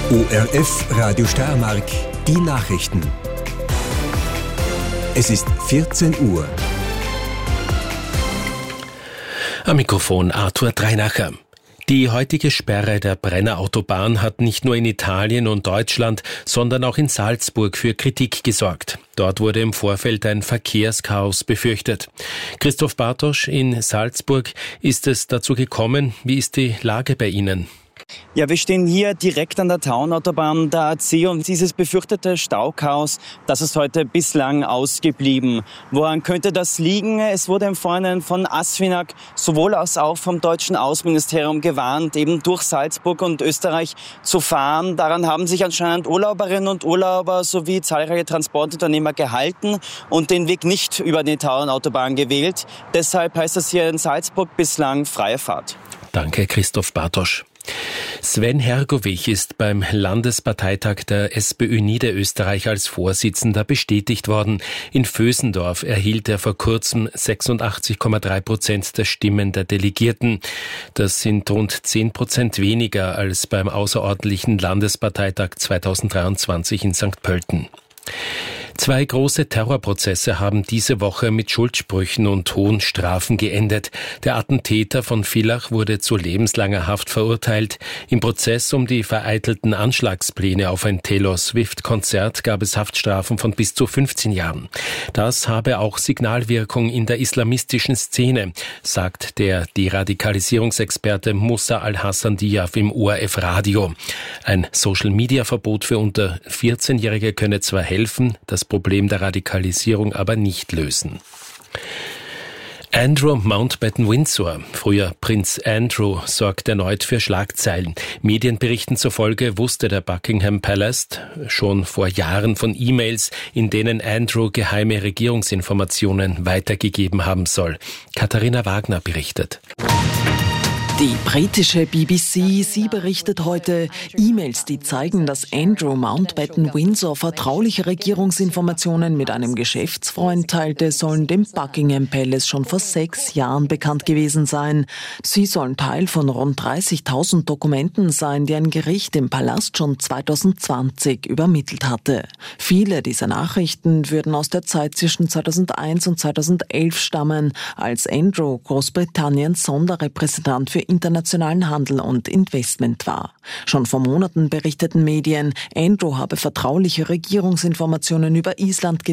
ORF Radio Steiermark, die Nachrichten. Es ist 14 Uhr. Am Mikrofon Arthur Dreinacher. Die heutige Sperre der Brenner Autobahn hat nicht nur in Italien und Deutschland, sondern auch in Salzburg für Kritik gesorgt. Dort wurde im Vorfeld ein Verkehrschaos befürchtet. Christoph Bartosch in Salzburg, ist es dazu gekommen? Wie ist die Lage bei Ihnen? Ja, wir stehen hier direkt an der Tauernautobahn der AC und dieses befürchtete Stauchaos, das ist heute bislang ausgeblieben. Woran könnte das liegen? Es wurde im Vorhinein von ASFINAG sowohl als auch vom deutschen Außenministerium gewarnt, eben durch Salzburg und Österreich zu fahren. Daran haben sich anscheinend Urlauberinnen und Urlauber sowie zahlreiche Transportunternehmer gehalten und den Weg nicht über die Tauernautobahn gewählt. Deshalb heißt es hier in Salzburg bislang freie Fahrt. Danke, Christoph Bartosch. Sven Hergovich ist beim Landesparteitag der SPÖ Niederösterreich als Vorsitzender bestätigt worden. In Vösendorf erhielt er vor kurzem 86,3% der Stimmen der Delegierten. Das sind rund 10% weniger als beim außerordentlichen Landesparteitag 2023 in St. Pölten. 2 große Terrorprozesse haben diese Woche mit Schuldsprüchen und hohen Strafen geendet. Der Attentäter von Villach wurde zu lebenslanger Haft verurteilt. Im Prozess um die vereitelten Anschlagspläne auf ein Taylor Swift-Konzert gab es Haftstrafen von bis zu 15 Jahren. Das habe auch Signalwirkung in der islamistischen Szene, sagt der Deradikalisierungsexperte Musa Al-Hassan Diaf im ORF Radio. Ein Social-Media-Verbot für unter 14-Jährige könne zwar helfen, das Problem der Radikalisierung aber nicht lösen. Andrew Mountbatten-Windsor, früher Prinz Andrew, sorgt erneut für Schlagzeilen. Medienberichten zufolge wusste der Buckingham Palace schon vor Jahren von E-Mails, in denen Andrew geheime Regierungsinformationen weitergegeben haben soll. Katharina Wagner berichtet. Die britische BBC, sie berichtet heute, E-Mails, die zeigen, dass Andrew Mountbatten-Windsor vertrauliche Regierungsinformationen mit einem Geschäftsfreund teilte, sollen dem Buckingham Palace schon vor 6 Jahren bekannt gewesen sein. Sie sollen Teil von rund 30.000 Dokumenten sein, die ein Gericht im Palast schon 2020 übermittelt hatte. Viele dieser Nachrichten würden aus der Zeit zwischen 2001 und 2011 stammen, als Andrew Großbritanniens Sonderrepräsentant für internationalen Handel und Investment war. Schon vor Monaten berichteten Medien, Andrew habe vertrauliche Regierungsinformationen über Island